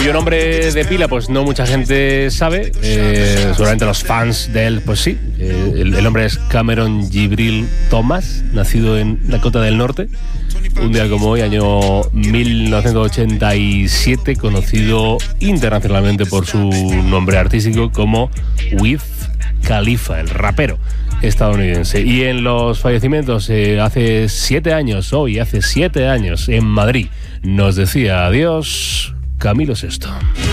Cuyo nombre de pila pues no mucha gente sabe, seguramente los fans de él pues sí. El hombre es Cameron Jibril Thomas, nacido en Dakota del Norte, un día como hoy, año 1987, conocido internacionalmente por su nombre artístico como Wiz Khalifa, el rapero estadounidense. Y en los fallecimientos, hace 7 años, en Madrid, nos decía adiós Camilo VI.